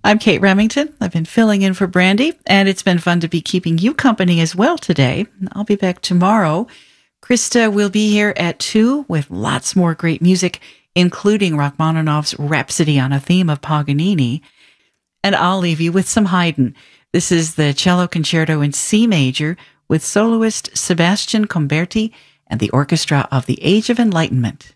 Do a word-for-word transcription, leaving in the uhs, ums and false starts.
I'm Kate Remington. I've been filling in for Brandy, and it's been fun to be keeping you company as well today. I'll be back tomorrow. Krista will be here at two with lots more great music, including Rachmaninoff's Rhapsody on a Theme of Paganini. And I'll leave you with some Haydn. This is the Cello Concerto in C Major with soloist Sebastian Comberti and the Orchestra of the Age of Enlightenment.